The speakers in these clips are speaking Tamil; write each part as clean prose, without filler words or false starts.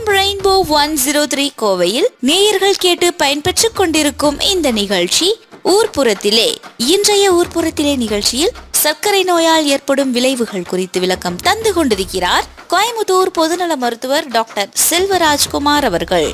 எஃப்எம் ரெயின்போ 103 கோவையில் நேயர்கள் கேட்டு பயன்பெற்றுக் கொண்டிருக்கும் இந்த நிகழ்ச்சி ஊர்ப்புறத்திலே. இன்றைய ஊர்ப்புறத்திலே நிகழ்ச்சியில் சர்க்கரை நோயால் ஏற்படும் விளைவுகள் குறித்து விளக்கம் தந்து கொண்டிருக்கிறார் கோயம்புத்தூர் பொதுநல மருத்துவர் டாக்டர் செல்வராஜ்குமார் அவர்கள்.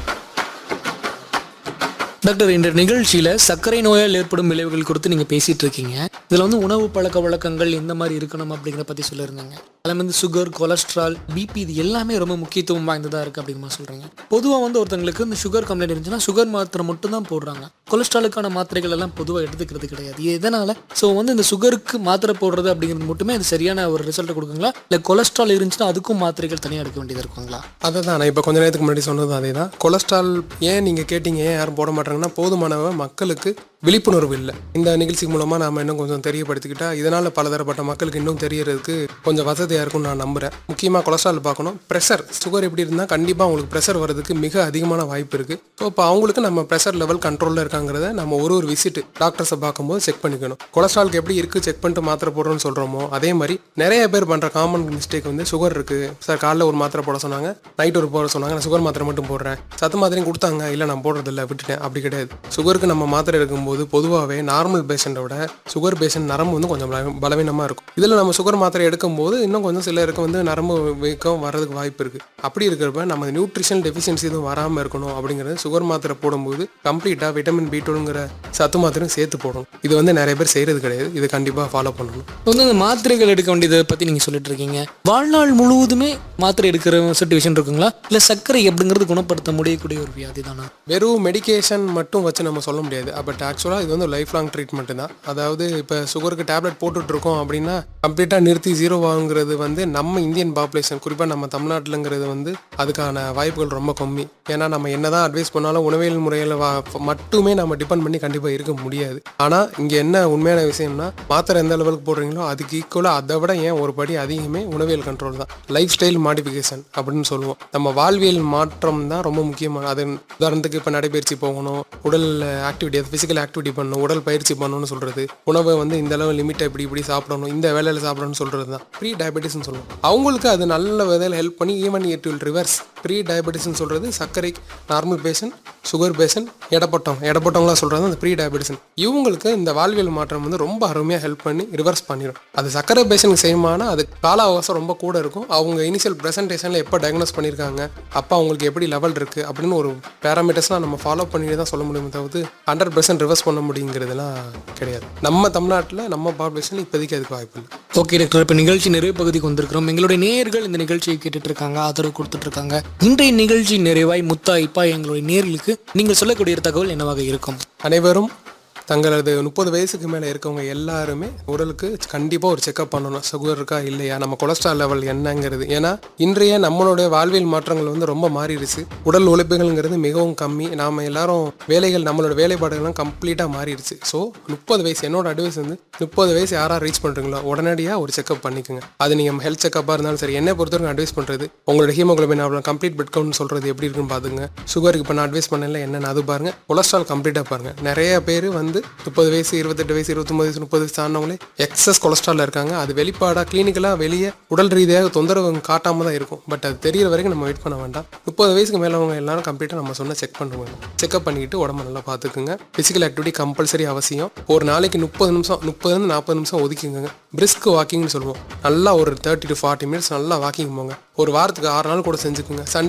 டாக்டர், இந்த நிகழ்ச்சியில சர்க்கரை நோயால் ஏற்படும் விளைவுகள் குறித்து நீங்க பேசிட்டு இருக்கீங்க. இதுல உணவு பழக்க வழக்கங்கள் எந்த மாதிரி இருக்கணும் அப்படிங்கிற பத்தி சொல்லியிருந்தாங்க. அதில் சுகர், கொலஸ்ட்ரால், பிபி இது எல்லாமே ரொம்ப முக்கியத்துவம் வாய்ந்ததா இருக்கு அப்படிங்கிற மாதிரி சொல்றீங்க. பொதுவாக ஒருத்தங்களுக்கு இந்த சுகர் கம்ப்ளைண்ட் இருந்துச்சுன்னா சுகர் மாத்திரை மட்டும் தான் போடுறாங்க. கொலஸ்ட்ராலுக்கான மாத்திரைகள் எல்லாம் பொதுவாக எடுத்துக்கிறது கிடையாது. எதனால? ஸோ இந்த சுகருக்கு மாத்திரை போடுறது அப்படிங்கிறது மட்டுமே அது சரியான ஒரு ரிசல்ட் கொடுக்குங்களா, இல்லை கொலஸ்ட்ரால் இருந்துச்சுன்னா அதுக்கும் மாத்திரைகள் தனியாக எடுக்க வேண்டியது இருக்குங்களா? அதை தான் நான் இப்போ கொஞ்ச நேரத்துக்கு முன்னாடி சொன்னது அதே தான். கொலஸ்ட்ரால் ஏன் நீங்கள் கேட்டீங்க, ஏன் யாரும் போட மாட்டாங்கன்னா போதுமானவ மக்களுக்கு விழிப்புணர்வு இல்லை. இந்த நிகழ்ச்சி மூலமாக நாம் இன்னும் கொஞ்சம் தெரியப்படுத்திக்கிட்டா இதனால் பலதரப்பட்ட மக்களுக்கு இன்னும் தெரியறதுக்கு கொஞ்சம் வசதியாக இருக்கும்னு நான் நம்புகிறேன். முக்கியமாக கொலஸ்ட்ரால் பார்க்கணும். ப்ரெஷர், சுகர் எப்படி இருந்தால் கண்டிப்பாக அவங்களுக்கு ப்ரெஷர் வரதுக்கு மிக அதிகமான வாய்ப்பு இருக்குது. ஸோ இப்போ அவங்களுக்கு நம்ம ப்ரெஷர் லெவல் கண்ட்ரோலில் இருக்காங்கிறத நம்ம ஒரு விசிட்டு டாக்டர்ஸை பார்க்கும்போது செக் பண்ணிக்கணும். கொலஸ்ட்ராலுக்கு எப்படி இருக்குது செக் பண்ணிட்டு மாத்திரை போடுறோன்னு சொல்கிறோமோ அதே மாதிரி நிறைய பேர் பண்ணுற காமன் மிஸ்டேக் சுகர் இருக்குது சார், காலைல ஒரு மாத்திரை போட சொன்னாங்க, நைட் ஒரு போட சொன்னாங்க, நான் சுகர் மாத்திரை மட்டும் போடுறேன், சத்து மாத்திரையும் கொடுத்தாங்க, இல்லை நான் போடுறதில்ல விட்டுட்டேன். அப்படி கிடையாது. சுகருக்கு நம்ம மாத்திரை எடுக்கும்போது பொதுவாகவே நார்மல் பேஷண்ட்டை விட சுகர் பேஷண்ட் நரம்பு கொஞ்சம் பலவீனமாக இருக்கும். இதில் நம்ம சுகர் மாத்திரை எடுக்கும்போது இன்னும் கொஞ்சம் சிலருக்கு நரம்பு வீக்கம் வர்றதுக்கு வாய்ப்பு இருக்குது. அப்படி இருக்கிறப்ப நம்ம நியூட்ரிஷனல் டெஃபிஷியன்சி எதுவும் வராமல் இருக்கணும் அப்படிங்கிறது சுகர் மாத்திரை போடும்போது கம்ப்ளீட்டாக விட்டமின் B12ங்கிற சத்து மாத்திரையும் சேர்த்து போடணும். இது நிறைய பேர் செய்கிறது கிடையாது. இது கண்டிப்பாக ஃபாலோ பண்ணணும். இந்த மாத்திரைகள் எடுக்க வேண்டியதை பற்றி நீங்கள் சொல்லிட்டு இருக்கீங்க. வாழ்நாள் முழுவதுமே மாத்திரை எடுக்கிற சிச்சுவேஷன் இருக்குங்களா, இல்லை சர்க்கரை அப்படிங்கிறது குணப்படுத்த முடியக்கூடிய ஒரு வியாதி தானா? வெறும் மெடிக்கேஷன் மட்டும் வச்சு நம்ம சொல்ல முடியாது. பட் ஆக்சுவலாக இது லைஃப் லாங் ட்ரீட்மெண்ட் தான். அதாவது இப்போ சுகருக்கு டேப்லெட் போட்டுட்ருக்கோம் அப்படின்னா கம்ப்ளீட்டாக நிறுத்தி ஜீரோ ஆகுங்கிறது நம்ம இந்தியன் பாப்புலேஷன், குறிப்பாக நம்ம தமிழ்நாட்டில்ங்கிறது அதுக்கான வாய்ப்புகள் ரொம்ப கம்மி. ஏன்னா நம்ம என்னதான் அட்வைஸ் பண்ணாலும் உணவியல் முறையில் மட்டுமே நம்ம டிபெண்ட் பண்ணி கண்டிப்பாக இருக்க முடியாது. ஆனால் இங்கே என்ன உண்மையான விஷயம்னா மாத்திரை எந்த லெவலுக்கு போடுறீங்களோ அதுக்கு ஈக்குவலாக அதை விட ஏன் ஒரு படி அதிகமே உணவியல் கண்ட்ரோல் தான். லைஃப் ஸ்டைல் மாடிஃபிகேஷன் அப்படின்னு சொல்லுவோம். நம்ம வாழ்வியல் மாற்றம் தான் ரொம்ப முக்கியமான. அது உதாரணத்துக்கு இப்போ நடைபயிற்சி போகணும், உடல் ஆக்டிவிட்டி, அது ஃபிசிக்கல் ஆக்டிவிட்டி பண்ணணும், உடல் பயிற்சி பண்ணணும்னு சொல்கிறது, உணவை இந்த அளவு லிமிட்டை இப்படி சாப்பிடணும், இந்த வேலையில் சாப்பிடணும்னு சொல்கிறது தான் ப்ரீ டயபெட்டிஸ்ன்னு சொல்லுவோம். அவங்களுக்கு அது நல்ல விதையில் ஹெல்ப் பண்ணி even it will reverse. Pre டயபெட்டிஸ்ன்னு சொல்கிறது சர்க்கரை நார்மல் பேஷண்ட், சுகர் பேஷண்ட், எடப்பட்டவங்களா சொல்கிறது அந்த ப்ரீ டயபெட்டிஸ். இவங்களுக்கு இந்த வாழ்வியல் மாற்றம் ரொம்ப அருமையாக ஹெல்ப் பண்ணி ரிவர்ஸ் பண்ணிடும். அது சர்க்கரை பேஷண்ட் செய்யுமானா அது கால அவகாசம் ரொம்ப கூட இருக்கும். அவங்க இனிஷியல் ப்ரெசன்டேஷனில் எப்போ டயக்னோஸ் பண்ணியிருக்காங்க, அப்போ அவங்களுக்கு எப்படி லெவல் இருக்குது அப்படின்னு ஒரு பேராமீட்டர்ஸ்லாம் நம்ம ஃபாலோ பண்ணிட்டு தான் சொல்ல முடியும். அதாவது 100% ரிவர்ஸ் பண்ண முடியுங்கிறதுலாம் கிடையாது. நம்ம தமிழ்நாட்டில் நம்ம பாப்புலேஷன் இப்போதைக்கு அதுக்கு வாய்ப்பு இல்லை. ஓகே டாக்டர், இப்போ நிகழ்ச்சி நிறைய பகுதிக்கு வந்திருக்கிறோம். எங்களுடைய நேயர்கள் இந்த நிகழ்ச்சியை கேட்டுட்டு இருக்காங்க, ஆதரவு கொடுத்துட்டு இருக்காங்க. இன்றைய நிகழ்ச்சி நிறைவாய் முத்தாய்ப்பா எங்களுடைய நேயர்களுக்கு நீங்கள் சொல்லக்கூடிய தகவல் என்னவாக இருக்கும்? அனைவரும் தங்களது 30 வயசுக்கு மேலே இருக்கவங்க எல்லாருமே உடலுக்கு கண்டிப்பாக ஒரு செக்அப் பண்ணணும். சுகர் இருக்கா இல்லையா, நம்ம கொலஸ்ட்ரால் லெவல் என்னங்கிறது. ஏன்னா இன்றைய நம்மளுடைய வாழ்வியல் மாற்றங்கள் ரொம்ப மாறிடுச்சு. உடல் உழைப்புகள்ங்கிறது மிகவும் கம்மி. நாம் எல்லாரும் வேலைகள், நம்மளோட வேலைப்பாடுகள்லாம் கம்ப்ளீட்டாக மாறிடுச்சு. ஸோ 30 வயசு, என்னோட அட்வைஸ் 30 வயசு யாராவது ரீச் பண்ணுறீங்களோ உடனடியாக ஒரு செக்அப் பண்ணிக்கோங்க. அது நீங்கள் ஹெல்த் செக்அப்பாக இருந்தாலும் சரி. என்னை பொறுத்தவரைக்கும் அட்வைஸ் பண்ணுறது உங்களோட ஹீமோகுளோபின் அவ்வளோ கம்ப்ளீட் பெட் கவுண்ட் சொல்கிறது எப்படி இருக்குன்னு பார்த்துங்க. சுகருக்கு இப்போ நான் அட்வைஸ் பண்ணல என்னென்னு அது பாருங்கள். கொலஸ்ட்ரால் கம்ப்ளீட்டாக பாருங்கள். நிறைய பேர் 30 வயசு, 28 வயசு, 29 வயசு, 30 வயசு ஆனவங்களே எக்ஸஸ் கொலஸ்ட்ரால் இருக்காங்க. அது வெளிப்பாடாக கிளினிக்கலாக வெளியே உடல் ரீதியாக தொந்தரவு காட்டாமல் தான் இருக்கும். பட் அது தெரிகிற வரைக்கும் நம்ம வெயிட் பண்ண வேண்டாம். 30 வயசுக்கு மேலவங்க எல்லாரும் கம்ப்ளீட்டாக நம்ம சொன்ன செக் பண்ணுவோம். செக்அப் பண்ணிக்கிட்டு உடம்பு நல்லா பார்த்துக்குங்க. ஃபிசிக்கல் ஆக்டிவிட்டி கம்பல்சரி அவசியம். ஒரு நாளைக்கு 30 நிமிஷம், 30-40 நிமிஷம் ஒதுக்கிங்க. பிரிஸ்க் வாக்கிங்னு சொல்லுவோம். நல்லா ஒரு 30 to 40 மினிட்ஸ் நல்லா வாக்கிங் போங்க. ஒரு வாரத்துக்கு 6 நாள் கூட செஞ்சுக்குங்க. சண்டே